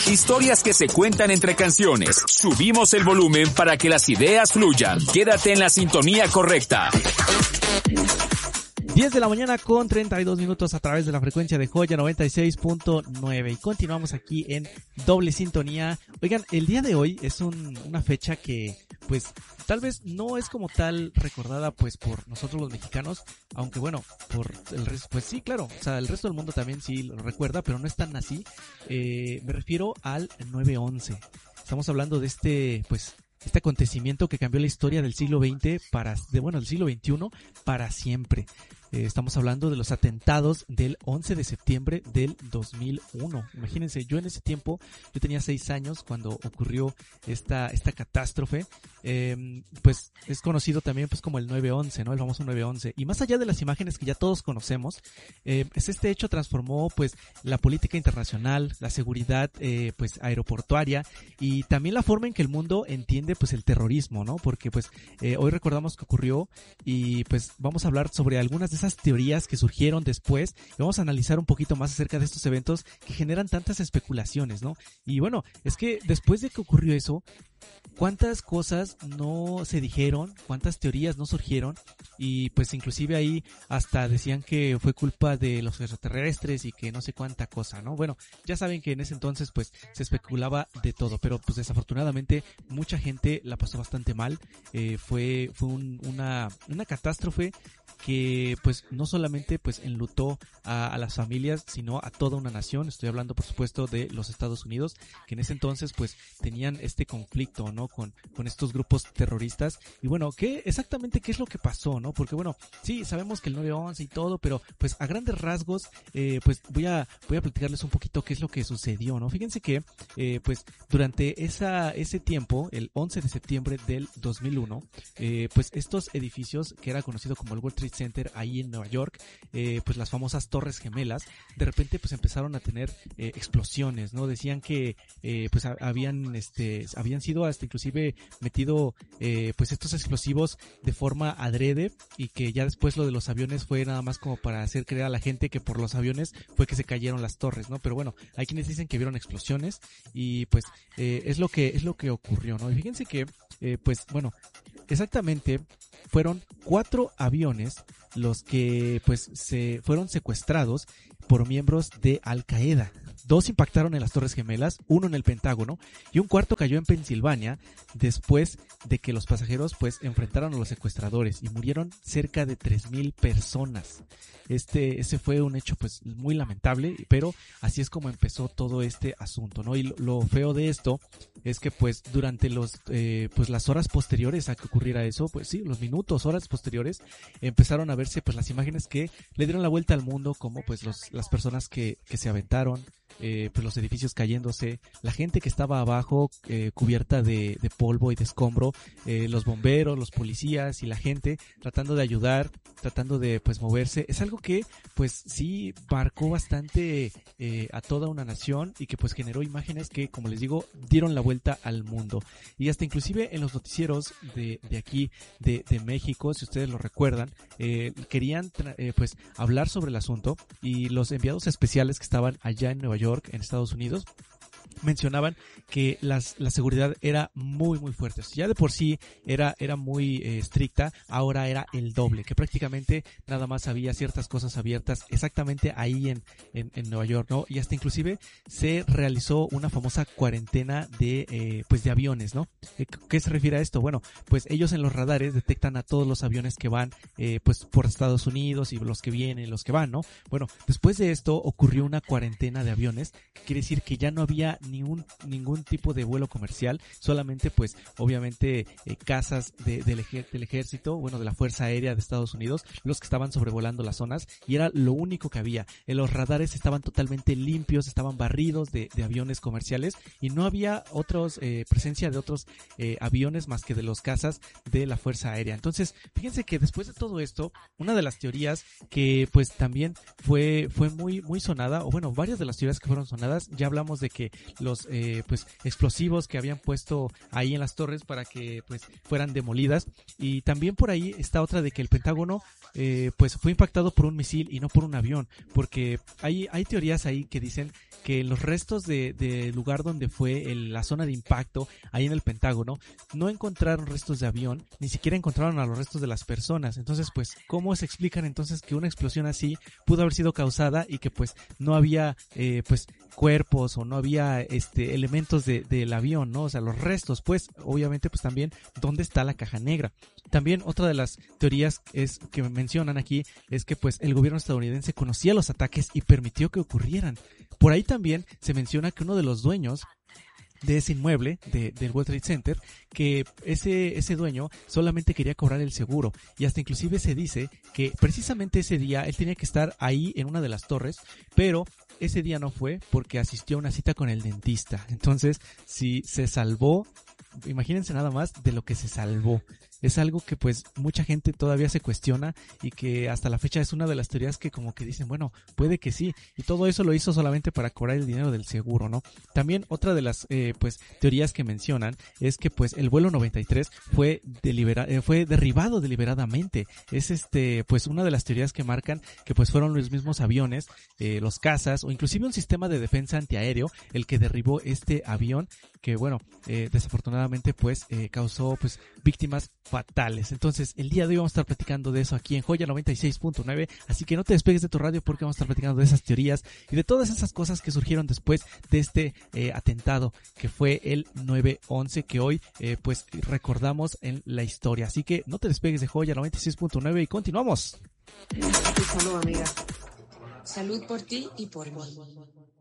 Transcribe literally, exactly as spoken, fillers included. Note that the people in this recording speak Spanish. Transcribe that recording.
Historias que se cuentan entre canciones. Subimos el volumen para que las ideas fluyan. Quédate en la sintonía correcta. diez de la mañana con treinta y dos minutos a través de la frecuencia de Joya noventa y seis punto nueve y continuamos aquí en doble sintonía. Oigan, el día de hoy es un, una fecha que pues tal vez no es como tal recordada pues por nosotros los mexicanos, aunque bueno, por el resto, pues sí, claro, o sea, el resto del mundo también sí lo recuerda, pero no es tan así. Eh, me refiero al nueve once. Estamos hablando de este pues este acontecimiento que cambió la historia del siglo veinte para, de bueno, del siglo veintiuno para siempre. Eh, estamos hablando de los atentados del once de septiembre del dos mil uno. Imagínense, yo en ese tiempo, yo tenía seis años cuando ocurrió esta esta catástrofe. Eh, pues es conocido también pues como el nueve once, ¿no? El famoso nueve once. Y más allá de las imágenes que ya todos conocemos, eh, pues este hecho transformó pues la política internacional, la seguridad eh, pues aeroportuaria y también la forma en que el mundo entiende pues el terrorismo, ¿no? Porque pues eh, hoy recordamos que ocurrió y pues vamos a hablar sobre algunas de esas teorías que surgieron después y vamos a analizar un poquito más acerca de estos eventos que generan tantas especulaciones, ¿no? Y bueno, es que después de que ocurrió eso, cuántas cosas no se dijeron, cuántas teorías no surgieron y pues inclusive ahí hasta decían que fue culpa de los extraterrestres y que no sé cuánta cosa, ¿no? Bueno, ya saben que en ese entonces pues se especulaba de todo, pero pues desafortunadamente mucha gente la pasó bastante mal. Eh, fue fue un, una una catástrofe que pues no solamente pues enlutó a, a las familias, sino a toda una nación. Estoy hablando por supuesto de los Estados Unidos, que en ese entonces pues tenían este conflicto, ¿no? Con, con estos grupos terroristas. Y bueno, ¿qué exactamente qué es lo que pasó, no? Porque bueno, sí, sabemos que el nueve once y todo, pero pues a grandes rasgos, eh, pues voy a, voy a platicarles un poquito qué es lo que sucedió, ¿no? Fíjense que, eh, pues durante esa, ese tiempo, el once de septiembre del dos mil uno, eh, pues estos edificios, que era conocido como el World Trade Center ahí en Nueva York, eh, pues las famosas Torres Gemelas, de repente pues empezaron a tener eh, explosiones, ¿no? Decían que eh, pues a, habían este habían sido hasta inclusive metido eh, pues estos explosivos de forma adrede y que ya después lo de los aviones fue nada más como para hacer creer a la gente que por los aviones fue que se cayeron las torres, ¿no? Pero bueno, hay quienes dicen que vieron explosiones y pues eh, es lo que es lo que ocurrió, ¿no? Y fíjense que eh, pues bueno, exactamente fueron cuatro aviones los que pues se fueron secuestrados por miembros de Al Qaeda. Dos impactaron en las Torres Gemelas, uno en el Pentágono y un cuarto cayó en Pensilvania después de que los pasajeros pues enfrentaron a los secuestradores y murieron cerca de tres mil personas. Este ese fue un hecho pues muy lamentable, pero así es como empezó todo este asunto, ¿no? Y lo, lo feo de esto es que pues durante los eh, pues las horas posteriores a que ocurriera eso, pues sí, los minutos, horas posteriores, empezaron a verse pues las imágenes que le dieron la vuelta al mundo, como pues los las personas que que se aventaron, eh, pues los edificios cayéndose, la gente que estaba abajo eh, cubierta de, de polvo y de escombro, eh, los bomberos, los policías y la gente tratando de ayudar, tratando de pues moverse. Es algo que pues sí marcó bastante eh, a toda una nación y que pues generó imágenes que, como les digo, dieron la vuelta al mundo. Y hasta inclusive en los noticieros de, de aquí de, de México, si ustedes lo recuerdan, eh, querían tra- eh, pues hablar sobre el asunto y los enviados especiales que estaban allá en Nueva York, en Estados Unidos, mencionaban que las, la seguridad era muy muy fuerte. O sea, ya de por sí era, era muy eh, estricta, ahora era el doble, que prácticamente nada más había ciertas cosas abiertas exactamente ahí en, en, en Nueva York, ¿no? Y hasta inclusive se realizó una famosa cuarentena de eh, pues de aviones, ¿no? ¿Qué se refiere a esto? Bueno, pues ellos en los radares detectan a todos los aviones que van eh, pues por Estados Unidos y los que vienen, los que van, ¿no? Bueno, después de esto ocurrió una cuarentena de aviones, que quiere decir que ya no había ni un, ningún tipo de vuelo comercial, solamente pues obviamente eh, casas de, del, ejer, del ejército, bueno, de la Fuerza Aérea de Estados Unidos, los que estaban sobrevolando las zonas, y era lo único que había. En los radares estaban totalmente limpios, estaban barridos de, de aviones comerciales y no había otros eh, presencia de otros eh, aviones más que de los cazas de la Fuerza Aérea. Entonces, fíjense que después de todo esto, una de las teorías que pues también fue fue muy muy sonada, o bueno, varias de las teorías que fueron sonadas, ya hablamos de que los eh, pues explosivos que habían puesto ahí en las torres para que pues fueran demolidas. Y también por ahí está otra de que el Pentágono eh, pues fue impactado por un misil y no por un avión, porque hay hay teorías ahí que dicen que los restos de del lugar donde fue el, la zona de impacto ahí en el Pentágono no encontraron restos de avión, ni siquiera encontraron a los restos de las personas. Entonces pues ¿cómo se explican entonces que una explosión así pudo haber sido causada y que pues no había eh, pues cuerpos o no había este elementos de, del avión, ¿no? O sea, los restos, pues obviamente pues también ¿dónde está la caja negra? También otra de las teorías es que mencionan aquí es que pues el gobierno estadounidense conocía los ataques y permitió que ocurrieran. Por ahí también se menciona que uno de los dueños de ese inmueble, de, del World Trade Center, que ese, ese dueño solamente quería cobrar el seguro, y hasta inclusive se dice que precisamente ese día él tenía que estar ahí en una de las torres, pero ese día no fue porque asistió a una cita con el dentista. Entonces, si se salvó, imagínense nada más de lo que se salvó. Es algo que pues mucha gente todavía se cuestiona y que hasta la fecha es una de las teorías que como que dicen, bueno, puede que sí, y todo eso lo hizo solamente para cobrar el dinero del seguro, ¿no? También otra de las eh, pues teorías que mencionan es que pues el vuelo noventa y tres fue delibera eh, fue derribado deliberadamente. Es este pues una de las teorías que marcan que pues fueron los mismos aviones, eh, los cazas o inclusive un sistema de defensa antiaéreo el que derribó este avión, que bueno, eh, desafortunadamente pues eh, causó pues víctimas fatales. Entonces el día de hoy vamos a estar platicando de eso aquí en Joya noventa y seis punto nueve, así que no te despegues de tu radio porque vamos a estar platicando de esas teorías y de todas esas cosas que surgieron después de este eh, atentado que fue el nueve once, que hoy eh, pues recordamos en la historia. Así que no te despegues de Joya noventa y seis punto nueve y continuamos. Salud, amiga. Salud por ti y por mí.